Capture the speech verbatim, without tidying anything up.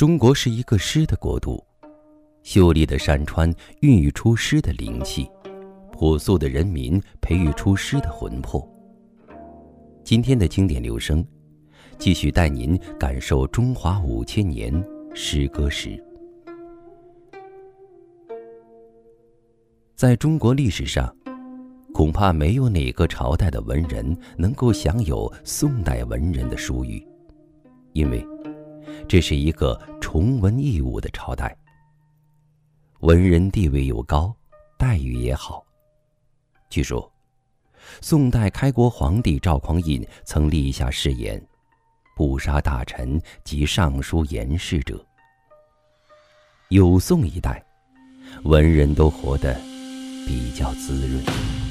中国是一个诗的国度，秀丽的山川孕育出诗的灵气，朴素的人民培育出诗的魂魄。今天的经典留声，继续带您感受中华五千年诗歌史。在中国历史上，恐怕没有哪个朝代的文人能够享有宋代文人的殊遇，因为这是一个崇文抑武的朝代，文人地位又高，待遇也好。据说宋代开国皇帝赵匡胤曾立下誓言，不杀大臣及上书言事者。有宋一代，文人都活得比较滋润。